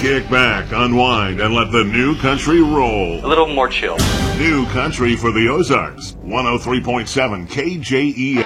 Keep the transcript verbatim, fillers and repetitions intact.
Kick back, unwind, and let the new country roll. A little more chill. New country for the Ozarks. one oh three point seven K J E